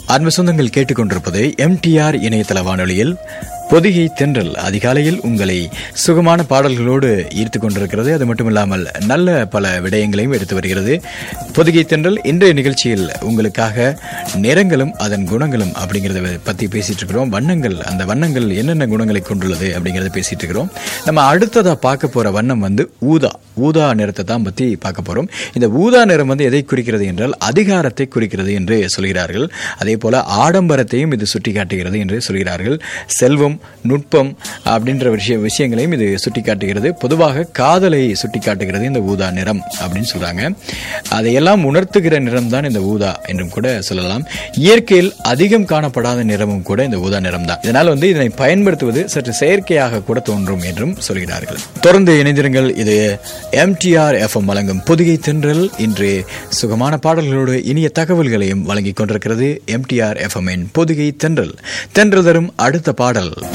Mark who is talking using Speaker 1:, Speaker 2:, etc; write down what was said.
Speaker 1: அன்பு சொந்தங்கள் கேட்டுக்கொண்டிருப்பது எம்டிஆர் இணையதள வானொலியில் பொதிகை தென்றல். அதிகாலையில் உங்களை சுகமான பாடல்களோடு ஈர்த்து கொண்டிருக்கிறது. அது மட்டுமில்லாமல் நல்ல பல விடயங்களையும் எடுத்து வருகிறது பொதிகை தென்றல். இன்றைய நிகழ்ச்சியில் உங்களுக்காக நிறங்களும் அதன் குணங்களும் அப்படிங்கிறத பற்றி பேசிட்டு இருக்கிறோம். வண்ணங்கள், அந்த வண்ணங்கள் என்னென்ன குணங்களை கொண்டுள்ளது அப்படிங்கிறத பேசிட்டு இருக்கிறோம். நம்ம அடுத்ததாக பார்க்க போற வண்ணம் ஊதா. ஊதா நிறத்தை தான் பற்றி பார்க்க போறோம். இந்த ஊதா நிறம் எதை குறிக்கிறது என்றால் அதிகாரத்தை குறிக்கிறது என்று சொல்கிறார்கள். அதே போல ஆடம்பரத்தையும் இது சுட்டி காட்டுகிறது என்று சொல்கிறார்கள். செல்வம், நுட்பம் அப்படின்ற விஷயங்களையும் இது சுட்டி காட்டுகிறது. பொதுவாக காதலை சுட்டி காட்டுகிறது இந்த ஊதா நிறம் அப்படின்னு சொல்றாங்க. அதையெல்லாம் உணர்த்துகிற நிறம் தான் இந்த ஊதா என்றும் கூட சொல்லலாம். இயற்கையில் அதிகம் காணப்படாத நிறமும் கூட இந்த ஊதா நிறம் தான். இதனால் இதனை பயன்படுத்துவது சற்று செயற்கையாக கூட தோன்றும் என்றும் சொல்கிறார்கள். தொடர்ந்து இணைந்திருங்கள். இது எம்டிஆர் எஃப்எம் வழங்கும் பொதிகை தென்றல். இன்று சுகமான பாடல்களோடு இனிய தகவல்களையும் வழங்கிக் கொண்டிருக்கிறது எம்டிஆர் எஃப்எம் பொதிகை தென்றல். தென்றல் தரும் அடுத்த பாடல்